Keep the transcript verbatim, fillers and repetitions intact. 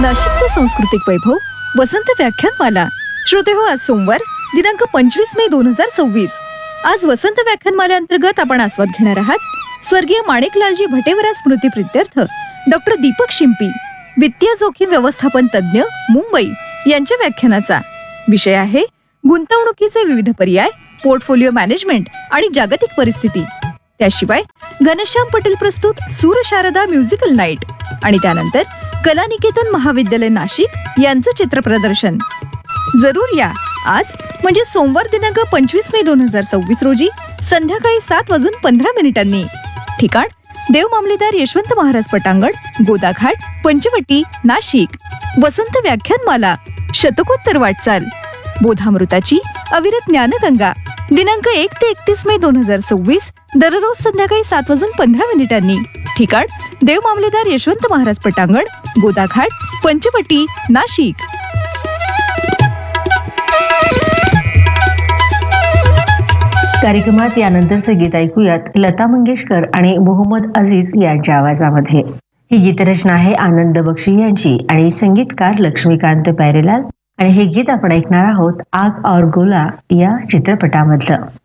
नाशिकचे सांस्कृतिक वैभव वसंत व्याख्यानमाला. श्रोते हो, आज सोमवार दिनांक पंचवीस मे दोन हजार सव्वीस. आज वसंत व्याख्यानमाले अंतर्गत आपण आस्वाद घेणार आहात स्वर्गीय माणिकलालजी भटेवरा स्मृती प्रित्यर्थ डॉक्टर दीपक शिंपी, वित्तीय जोखीम व्यवस्थापन तज्ज्ञ, मुंबई यांच्या व्याख्यानाचा. विषय आहे गुंतवणुकीचे विविध पर्याय, पोर्टफोलिओ मॅनेजमेंट आणि जागतिक परिस्थिती. त्याशिवाय घनश्याम पटेल प्रस्तुत सूर शारदा म्युझिकल नाईट आणि त्यानंतर कलानिकेतन महाविद्यालय नाशिक यांचं चित्रप्रदर्शन. जरूर या. आज म्हणजे सोमवार दिनांक पंचवीस मे दोन हजार सव्वीस रोजी संध्याकाळी सात वाजून पंधरा मिनिटांनी. ठिकाण देव मामलेदार यशवंत महाराज पटांगण, गोदाघाट, पंचवटी, नाशिक. वसंत व्याख्यानमाला, शतकोत्तर वाटचाल, बोधामृताची अविरत ज्ञानगंगा. दिनांक एक ते एकतीस मे दोन हजार सव्वीस, दररोज संध्याकाळी सात वाजून पंधरा मिनिटांनी. ठिकाण देव मामलेदार यशवंत महाराज पटांगण, गोदाघाट, पंचवटी, नाशिक. कार्यक्रमात यानंतरचे गीत ऐकूयात लता मंगेशकर आणि मोहम्मद अजीज यांच्या आवाजामध्ये. ही गीतरचना आहे आनंद बक्षी यांची आणि संगीतकार लक्ष्मीकांत प्यारेलाल. आणि हे गीत आपण ऐकणार आहोत आग और गोला या चित्रपटामधलं.